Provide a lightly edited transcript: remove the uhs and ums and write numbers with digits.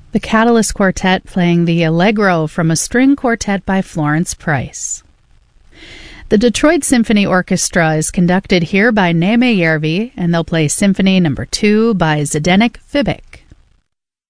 The Catalyst Quartet playing the Allegro from a string quartet by Florence Price. The Detroit Symphony Orchestra is conducted here by Neeme Järvi, and they'll play Symphony No. 2 by Zdeněk Fibik.